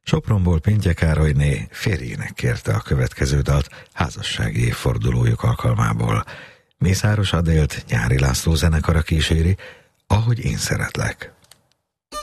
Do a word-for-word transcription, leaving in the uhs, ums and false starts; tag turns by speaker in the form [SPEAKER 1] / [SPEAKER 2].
[SPEAKER 1] Sopronból Pintje Károlyné férjének kérte a következő dalt házassági évfordulójuk alkalmából. Mészáros Adélt Nyári László zenekara kíséri, Ahogy én szeretlek.